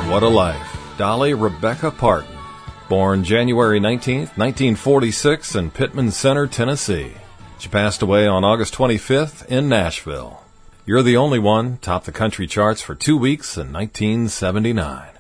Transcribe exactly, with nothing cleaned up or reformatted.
What a Life, Dolly Rebecca Parton. Born January nineteenth, nineteen forty-six in Pittman Center, Tennessee. She passed away on August twenty-fifth in Nashville. You're the Only One topped the country charts for two weeks in nineteen seventy-nine.